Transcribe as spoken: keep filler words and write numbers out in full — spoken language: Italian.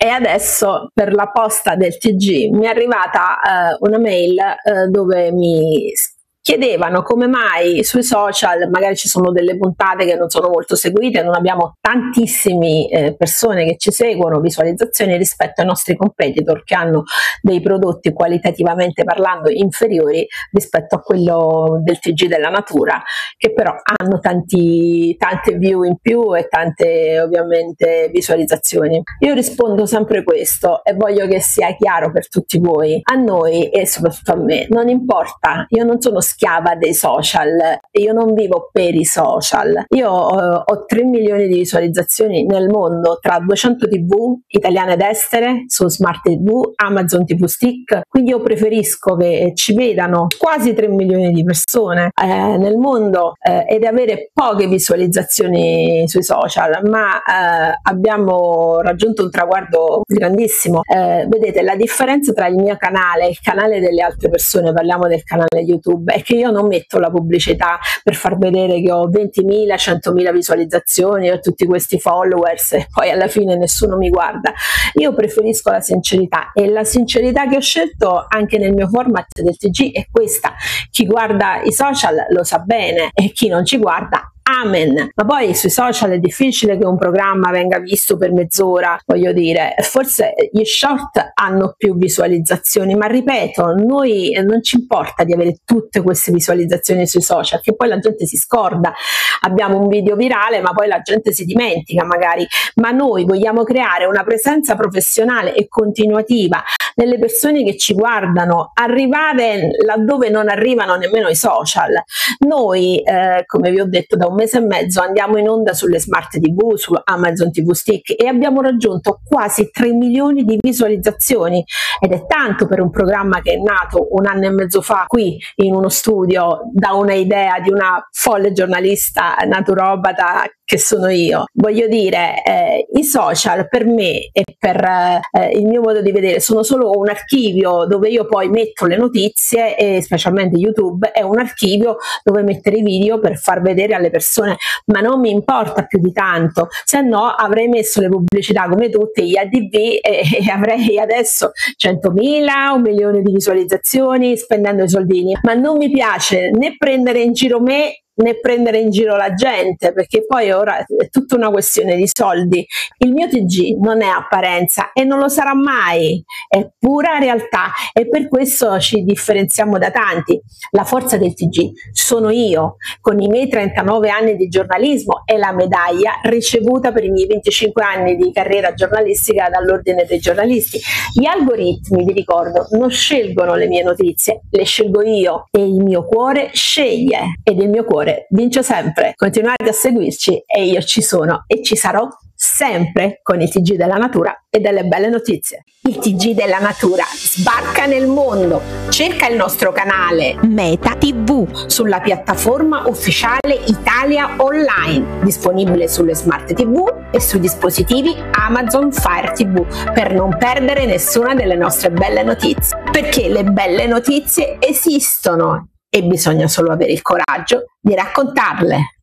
E adesso per la posta del T G mi è arrivata eh, una mail eh, dove mi chiedevano come mai sui social magari ci sono delle puntate che non sono molto seguite, non abbiamo tantissime eh, persone che ci seguono, visualizzazioni rispetto ai nostri competitor che hanno dei prodotti qualitativamente parlando inferiori rispetto a quello del T G della natura, che però hanno tanti, tante view in più e tante ovviamente visualizzazioni. Io rispondo sempre questo e voglio che sia chiaro per tutti voi: a noi e soprattutto a me non importa, io non sono schiava dei social, io non vivo per i social. Io uh, ho tre milioni di visualizzazioni nel mondo tra duecento tivù italiane ed estere su Smart T V, Amazon T V Stick, quindi io preferisco che ci vedano quasi tre milioni di persone eh, nel mondo eh, ed avere poche visualizzazioni sui social, ma eh, abbiamo raggiunto un traguardo grandissimo. Eh, vedete, la differenza tra il mio canale e il canale delle altre persone, parliamo del canale YouTube, è che io non metto la pubblicità per far vedere che ho ventimila, centomila visualizzazioni, ho tutti questi followers e poi alla fine nessuno mi guarda. Io preferisco la sincerità e la sincerità che ho scelto anche nel mio format del T G è questa: chi guarda i social lo sa bene e chi non ci guarda amen. Ma poi sui social è difficile che un programma venga visto per mezz'ora, voglio dire, forse gli short hanno più visualizzazioni, ma ripeto, noi non ci importa di avere tutte queste visualizzazioni sui social, che poi la gente si scorda. Abbiamo un video virale ma poi la gente si dimentica magari, ma noi vogliamo creare una presenza professionale e continuativa nelle persone che ci guardano, arrivare laddove non arrivano nemmeno i social. Noi eh, come vi ho detto da un mese e mezzo andiamo in onda sulle Smart T V, su Amazon T V Stick e abbiamo raggiunto quasi tre milioni di visualizzazioni, ed è tanto per un programma che è nato un anno e mezzo fa qui in uno studio da una idea di una folle giornalista naturopata che sono io. Voglio dire, eh, i social per me e per eh, il mio modo di vedere sono solo un archivio dove io poi metto le notizie, e specialmente YouTube è un archivio dove mettere i video per far vedere alle persone, ma non mi importa più di tanto, se no avrei messo le pubblicità come tutti gli A D V e, e avrei adesso centomila, un milione di visualizzazioni spendendo i soldini, ma non mi piace né prendere in giro me né prendere in giro la gente, perché poi ora è tutta una questione di soldi. Il mio T G non è apparenza e non lo sarà mai, è pura realtà, e per questo ci differenziamo da tanti. La forza del T G sono io, con i miei trentanove anni di giornalismo e la medaglia ricevuta per i miei venticinque anni di carriera giornalistica dall'Ordine dei giornalisti. Gli algoritmi, vi ricordo, non scelgono le mie notizie, le scelgo io, e il mio cuore sceglie, ed il mio cuore vince sempre. Continuate a seguirci e io ci sono e ci sarò sempre con il T G della natura e delle belle notizie. Il T G della natura sbarca nel mondo. Cerca il nostro canale Meta T V sulla piattaforma ufficiale Italia Online, disponibile sulle Smart T V e sui dispositivi Amazon Fire T V, per non perdere nessuna delle nostre belle notizie, perché le belle notizie esistono e bisogna solo avere il coraggio di raccontarle.